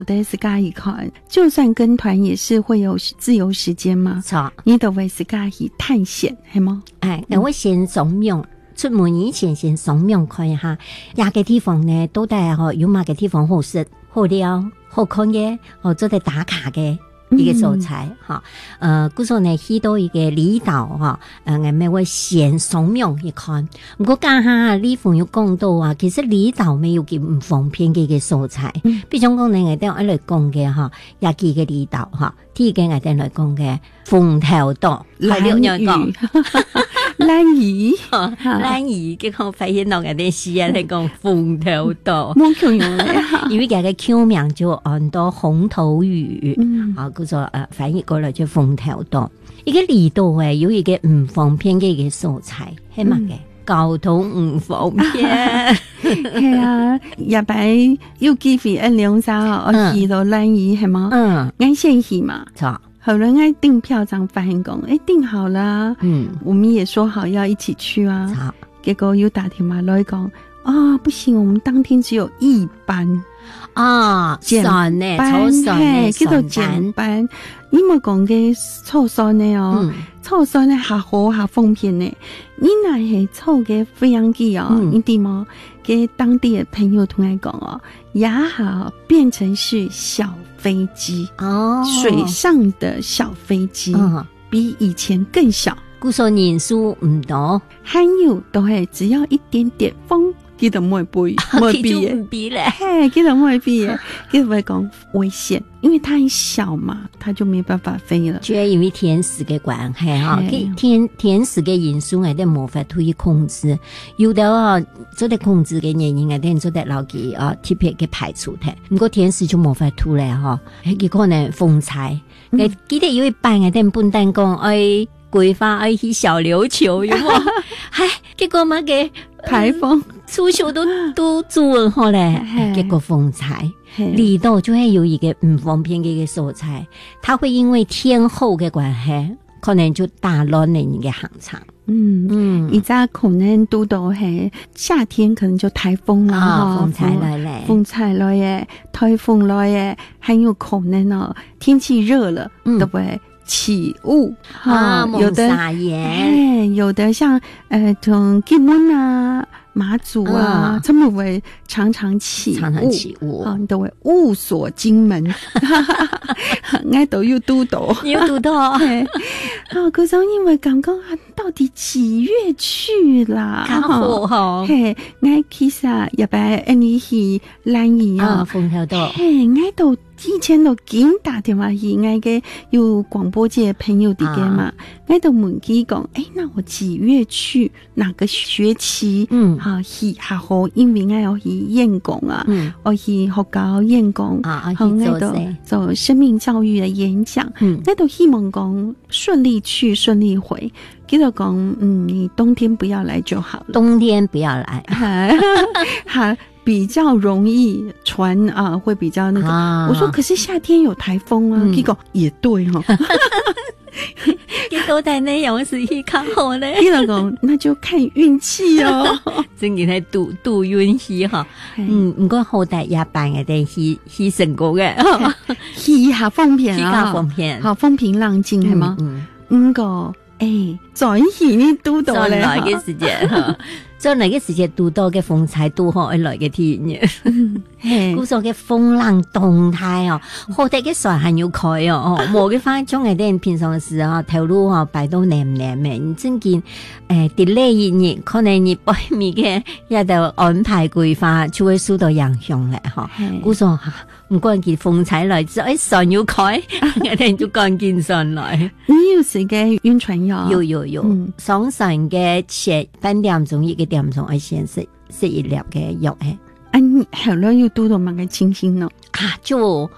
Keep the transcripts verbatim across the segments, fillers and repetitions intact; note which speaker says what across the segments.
Speaker 1: 但是家己看，就算跟团也是会有自由时间嘛。
Speaker 2: 错，
Speaker 1: 你都会是家己探险，系吗？
Speaker 2: 哎，那我先扫描。出门以前先扫描看一下，哪个地方呢？到底吼有哪个地方好食、好料、好看嘅，哦，做得打卡嘅一个素材哈。呃，故说呢，去到一个离岛哈，呃，我们会先扫描一看。不过家下李峰有讲到啊，其实离岛没有咁唔方便嘅一个素材。比如讲呢，我哋一嚟講嘅哈，廿幾個離島哈，第一個我哋嚟講嘅鳳頭島，
Speaker 1: 蘭嶼。蘭嶼，
Speaker 2: 蘭嶼結果發現到我哋時啊嚟講鳳頭島，
Speaker 1: 冇強用咧，
Speaker 2: 因為佢嘅橋名就按到紅頭嶼，嗯，啊，叫做誒翻譯過來就鳳頭島。一個離島誒有一個唔方便嘅一個素材，係乜嘅？交通唔方便，
Speaker 1: 係啊，日擺有機會一兩三我去到蘭嶼係嗎？嗯，啱先去嘛，
Speaker 2: 錯。
Speaker 1: 好了，愛訂票張發現講，誒，訂好了，嗯，我們也說好要一起去啊。好，結果又打電話來講，啊，不行，我們當天只有一班
Speaker 2: 啊，
Speaker 1: 減班，嘿，叫做減班。你冇講嘅湊數呢哦，湊數呢下好下方便呢。你那係湊嘅飛行機哦，嗯、你知嗎？給當地的朋友同我講哦，也好變成是小飛機哦，水上的小飛機，嗯、比以前更小。
Speaker 2: 故說人數唔多，
Speaker 1: 還有都係只要一點點風。記得唔會飛，唔會飛
Speaker 2: 唔飛咧，
Speaker 1: 嘿，記得唔會飛嘅，記得會講危險，因為它很小嘛，它就沒辦法飛了。
Speaker 2: 主要因為天時嘅關係哈，天天時嘅因素我哋冇法可以控制，有的啊做得控制嘅原因我哋做得牢記啊，特別嘅排除嘅，不過天時就冇法突咧哈，結果呢風采，我記得有一班我哋本單講哎。規劃愛去小琉球有冇？唉，結果乜嘅
Speaker 1: 颱風
Speaker 2: 出球都都做好咧，結果風采離島就會有一個唔方便嘅一個素材，它會因為天候嘅關係，可能就打亂了你嘅行程。
Speaker 1: 嗯嗯，而家可能都到係夏天，可能就颱風啦，
Speaker 2: 啊，風采來咧，
Speaker 1: 風采來嘅，颱風來嘅，還有可能哦，天氣熱了，對不對？起霧
Speaker 2: 啊，
Speaker 1: 有的哎，有的像呃，從金門啊、馬祖啊，他們會常常起
Speaker 2: 常常起霧，
Speaker 1: 啊，都會霧鎖金門，我都有讀到，
Speaker 2: 有讀到，
Speaker 1: 啊，可是因為剛剛到底幾月去啦？
Speaker 2: 看好哈，
Speaker 1: 嘿，我其實日本印尼去蘭嶼啊，
Speaker 2: 鳳頭島，
Speaker 1: 嘿，我都。以前都經打電話去，我嘅有廣播界朋友啲嘅嘛，我都問佢講，誒，那我幾月去？哪個學期？嗯，吓去下好，因為我要去演講啊，嗯，我去學校演講啊，好，我都做生命教育嘅演講，嗯，我都希望講順利去，順利回。記得講，嗯，你冬天不要來就好了，
Speaker 2: 冬天不要來，
Speaker 1: 好。比較容易船啊，會比較那個。啊、我說，可是夏天有颱風啊，結果、嗯、也對哈。
Speaker 2: 結果睇內容是去看好咧。
Speaker 1: 啲老公，那就看運氣哦。
Speaker 2: 真嘅係賭賭運氣哈。嗯，唔過好大一班嘅哋去去成功嘅，
Speaker 1: 去下風片啊，
Speaker 2: 去下風片，
Speaker 1: 好風平浪靜係嗎？嗯，唔過誒，在去呢都到咧。
Speaker 2: 來嘅時間。在那個時節拄到嘅風采拄好而來嘅天嘅，故所嘅風浪動態哦，好大嘅船還要開哦，冇嘅翻中嘅啲平常時啊，頭路啊擺到黏黏嘅，你真見誒delay一日，可能你背面嘅一度安排規劃就會受到影響咧，嗬，故所唔關鍵風采來，只係船要開，一定要趕緊上來。
Speaker 1: 你有時嘅暈船藥？
Speaker 2: 有有有，上船嘅前半點鐘一個點鐘，我先食食一粒嘅藥誒。
Speaker 1: 啊，你後來要讀到乜嘅情形咯？
Speaker 2: 啊，就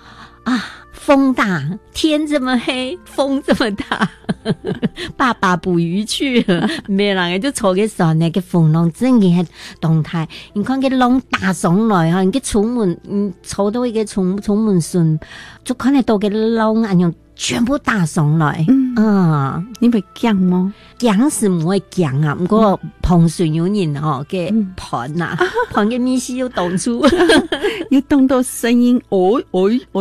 Speaker 2: 啊，风大，天这么黑，风这么大，爸爸捕鱼去了，没人就坐个船呢，个风浪真嘅动态。你看个浪打上來哈，你個出門，嗯，坐到一個出出門船，就看得到個浪咁樣全部打上來。嗯，啊，
Speaker 1: 你會驚嗎？
Speaker 2: 驚是唔會驚啊，不過碰船有人哦嘅盤啊，盤嘅意思要動出，
Speaker 1: 要動到聲音，哦哦哦。